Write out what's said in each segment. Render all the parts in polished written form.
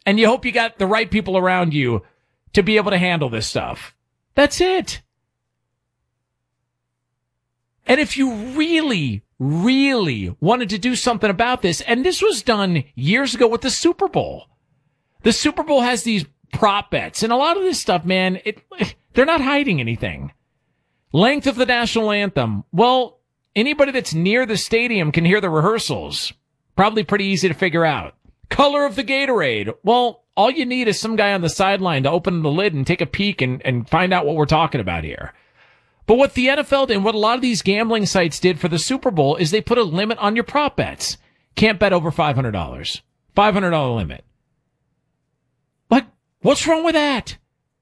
And you hope you got the right people around you to be able to handle this stuff. That's it. And if you really, really wanted to do something about this, and this was done years ago with the Super Bowl. The Super Bowl has these prop bets, and a lot of this stuff, man, they're not hiding anything. Length of the national anthem. Well, anybody that's near the stadium can hear the rehearsals. Probably pretty easy to figure out. Color of the Gatorade. Well, all you need is some guy on the sideline to open the lid and take a peek and find out what we're talking about here. But what the NFL did and what a lot of these gambling sites did for the Super Bowl is they put a limit on your prop bets. Can't bet over $500. $500 limit. Like, what's wrong with that?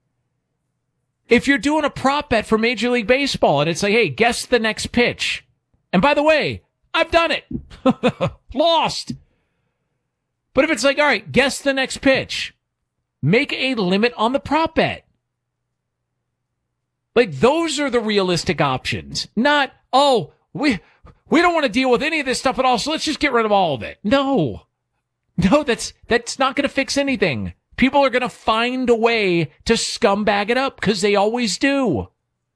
If you're doing a prop bet for Major League Baseball and it's like, hey, guess the next pitch. And by the way, I've done it. Lost. But if it's like, all right, guess the next pitch. Make a limit on the prop bet. Like, those are the realistic options. Not, oh, we don't want to deal with any of this stuff at all, so let's just get rid of all of it. No, that's not going to fix anything. People are going to find a way to scumbag it up because they always do.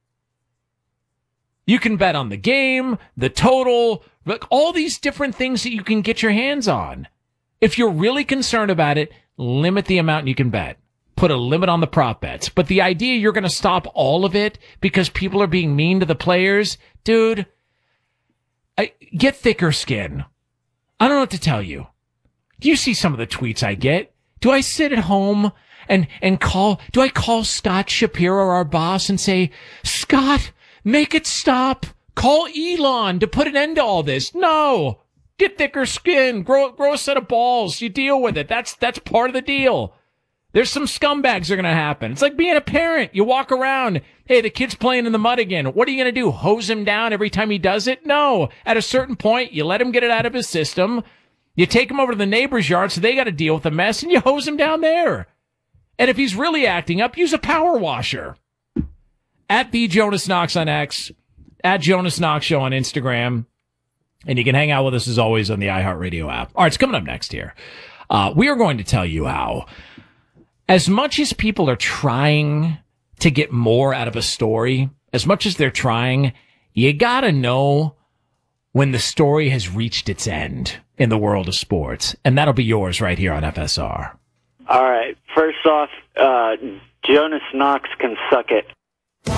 You can bet on the game, the total, like all these different things that you can get your hands on. If you're really concerned about it, limit the amount you can bet. Put a limit on the prop bets. But the idea you're going to stop all of it because people are being mean to the players, dude, get thicker skin. I don't know what to tell you. Do you see some of the tweets I get? Do I sit at home and do I call Scott Shapiro, our boss, and say, Scott, make it stop. Call Elon to put an end to all this. No. Get thicker skin. Grow a set of balls. You deal with it. That's part of the deal. There's some scumbags that are going to happen. It's like being a parent. You walk around. Hey, the kid's playing in the mud again. What are you going to do? Hose him down every time he does it? No. At a certain point, you let him get it out of his system. You take him over to the neighbor's yard so they got to deal with the mess, and you hose him down there. And if he's really acting up, use a power washer. At the Jonas Knox on X, at Jonas Knox Show on Instagram. And you can hang out with us as always on the iHeartRadio app. All right, it's coming up next here. We are going to tell you how, as much as people are trying to get more out of a story, as much as they're trying, you got to know when the story has reached its end in the world of sports. And that'll be yours right here on FSR. All right. First off, Jonas Knox can suck it. Di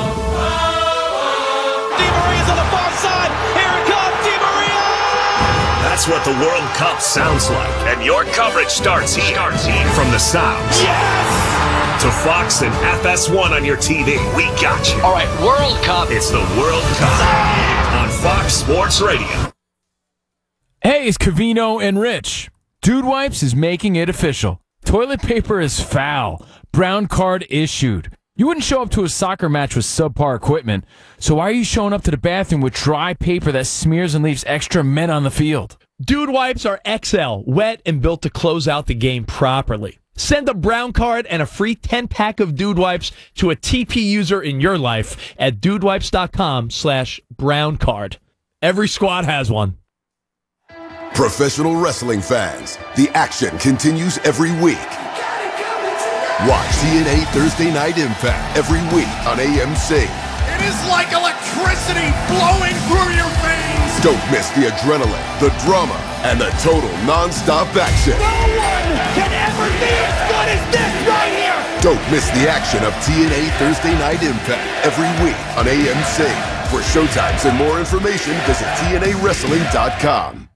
Maria's on the far side. Here it comes, Di Maria! That's what the World Cup sounds like. And your coverage starts here. From the Sounds. Yes! To Fox and FS1 on your TV. We got you. All right, World Cup. It's the World Cup on Fox Sports Radio. Hey, it's Covino and Rich. Dude Wipes is making it official. Toilet paper is foul. Brown card issued. You wouldn't show up to a soccer match with subpar equipment, so why are you showing up to the bathroom with dry paper that smears and leaves extra men on the field? Dude Wipes are XL, wet and built to close out the game properly. Send a brown card and a free 10-pack of Dude Wipes to a TP user in your life at dudewipes.com/brown card. Every squad has one. Professional wrestling fans, the action continues every week. Watch TNA Thursday Night Impact every week on AMC. It is like electricity flowing through your veins. Don't miss the adrenaline, the drama, and the total non-stop action. No one can ever be as good as this right here. Don't miss the action of TNA Thursday Night Impact every week on AMC. For showtimes and more information, visit TNAWrestling.com.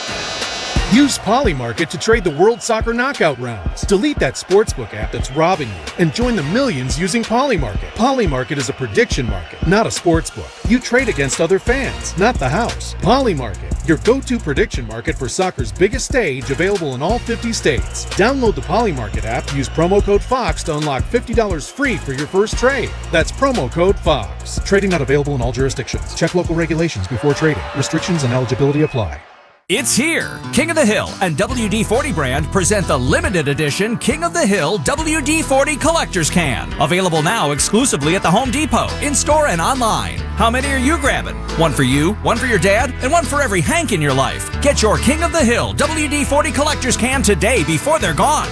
Use Polymarket to trade the World Soccer Knockout rounds. Delete that sportsbook app that's robbing you and join the millions using Polymarket. Polymarket is a prediction market, not a sportsbook. You trade against other fans, not the house. Polymarket, your go-to prediction market for soccer's biggest stage, available in all 50 states. Download the Polymarket app, use promo code FOX to unlock $50 free for your first trade. That's promo code FOX. Trading not available in all jurisdictions. Check local regulations before trading. Restrictions and eligibility apply. It's here. King of the Hill and WD-40 brand present the limited edition King of the Hill WD-40 Collector's Can. Available now exclusively at the Home Depot, in-store and online. How many are you grabbing? One for you, one for your dad, and one for every Hank in your life. Get your King of the Hill WD-40 Collector's Can today before they're gone.